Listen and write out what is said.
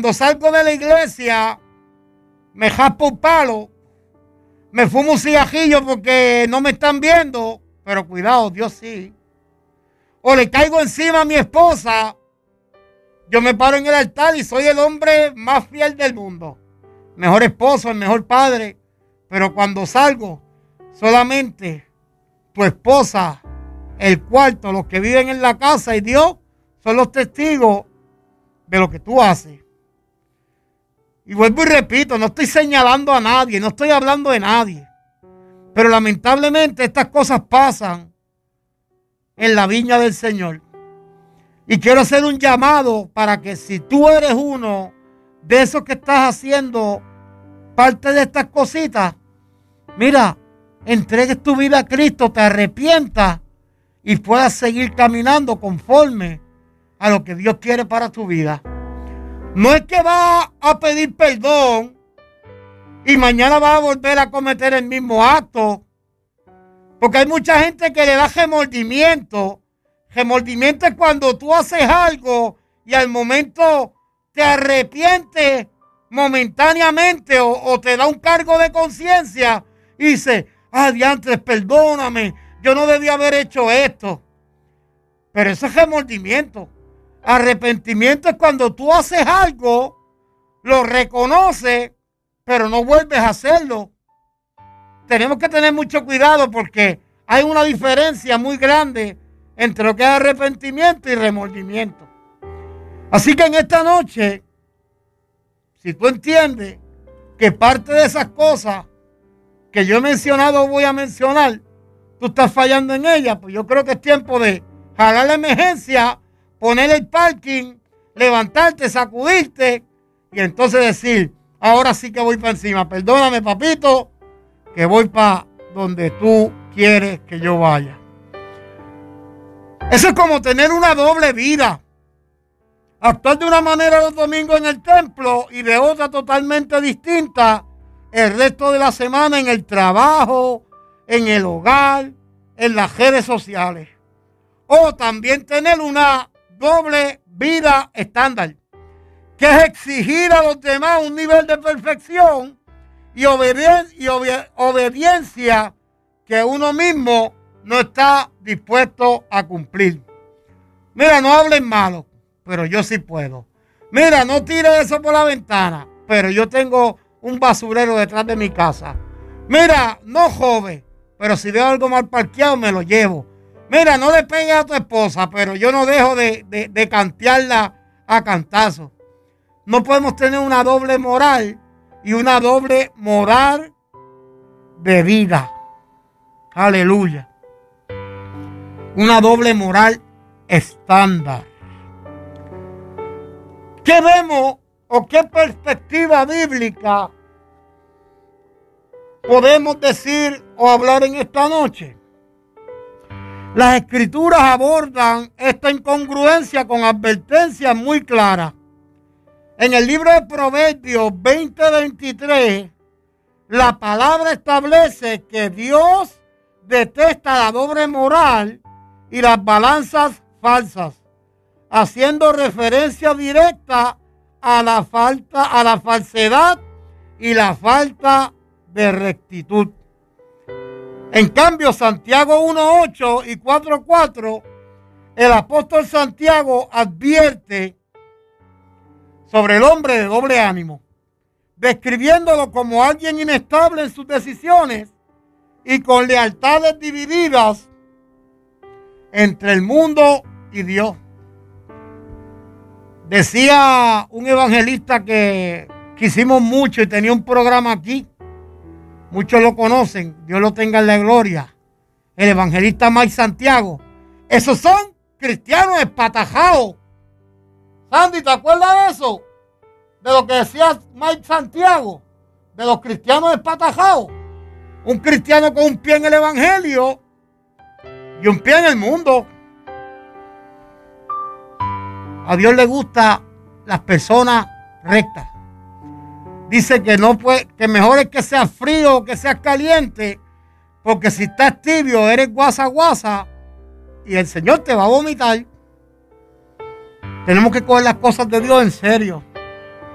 cuando salgo de la iglesia me jaspo un palo, me fumo un cigajillo porque no me están viendo, pero cuidado, Dios sí. O le caigo encima a mi esposa, yo me paro en el altar y soy el hombre más fiel del mundo. Mejor esposo, el mejor padre. Pero cuando salgo, solamente tu esposa, el cuarto, los que viven en la casa y Dios son los testigos de lo que tú haces. Y vuelvo y repito, no estoy señalando a nadie, no estoy hablando de nadie. Pero lamentablemente estas cosas pasan en la viña del Señor. Y quiero hacer un llamado para que si tú eres uno de esos que estás haciendo parte de estas cositas, mira, entregues tu vida a Cristo, te arrepientas y puedas seguir caminando conforme a lo que Dios quiere para tu vida. No es que vas a pedir perdón y mañana vas a volver a cometer el mismo acto, porque hay mucha gente que le da remordimiento. Remordimiento es cuando tú haces algo y al momento te arrepientes momentáneamente o te da un cargo de conciencia y dices, diantres, perdóname, yo no debía haber hecho esto. Pero eso es remordimiento. Arrepentimiento es cuando tú haces algo, lo reconoces, pero no vuelves a hacerlo. Tenemos que tener mucho cuidado porque hay una diferencia muy grande entre lo que es arrepentimiento y remordimiento. Así que en esta noche, si tú entiendes que parte de esas cosas que yo he mencionado o voy a mencionar, tú estás fallando en ellas, pues yo creo que es tiempo de jalar la emergencia, poner el parking, levantarte, sacudirte y entonces decir, ahora sí que voy para encima. Perdóname, papito, que voy para donde tú quieres que yo vaya. Eso es como tener una doble vida. Actuar de una manera los domingos en el templo y de otra totalmente distinta el resto de la semana en el trabajo, en el hogar, en las redes sociales. O también tener una doble vida estándar, que es exigir a los demás un nivel de perfección y obediencia que uno mismo no está dispuesto a cumplir. Mira, no hablen malo, pero yo sí puedo. Mira, no tire eso por la ventana, pero yo tengo un basurero detrás de mi casa. Mira, no jode, pero si veo algo mal parqueado me lo llevo. Mira, no le pegues a tu esposa, pero yo no dejo de cantearla a cantazo. No podemos tener una doble moral y una doble moral de vida. Aleluya. Una doble moral estándar. ¿Qué vemos o qué perspectiva bíblica podemos decir o hablar en esta noche? Las escrituras abordan esta incongruencia con advertencias muy claras. En el libro de Proverbios 20:23, la palabra establece que Dios detesta la doble moral y las balanzas falsas, haciendo referencia directa a la falsedad y la falta de rectitud. En cambio, Santiago 1:8 y 4:4, el apóstol Santiago advierte sobre el hombre de doble ánimo, describiéndolo como alguien inestable en sus decisiones y con lealtades divididas entre el mundo y Dios. Decía un evangelista que quisimos mucho y tenía un programa aquí. Muchos lo conocen, Dios lo tenga en la gloria. El evangelista Mike Santiago. Esos son cristianos espatajados. Sandy, ¿te acuerdas de eso? De lo que decía Mike Santiago. De los cristianos espatajados. Un cristiano con un pie en el evangelio y un pie en el mundo. A Dios le gustan las personas rectas. Dice que no puede, que mejor es que seas frío o que seas caliente, porque si estás tibio eres guasa guasa y el Señor te va a vomitar. Tenemos que coger las cosas de Dios en serio.